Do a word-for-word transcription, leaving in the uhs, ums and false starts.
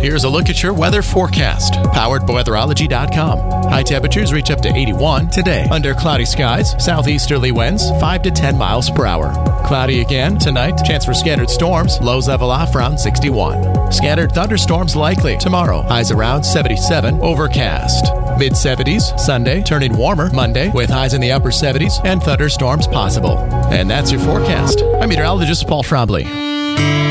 Here's a look at your weather forecast, powered by weatherology dot com. High temperatures reach up to eighty-one today. Under cloudy skies, southeasterly winds five to ten miles per hour. Cloudy again tonight, chance for scattered storms, lows level off around sixty-one. Scattered thunderstorms likely tomorrow, highs around seventy-seven, overcast. mid seventies Sunday, turning warmer Monday with highs in the upper seventies and thunderstorms possible. And that's your forecast. I'm meteorologist Paul Trombley.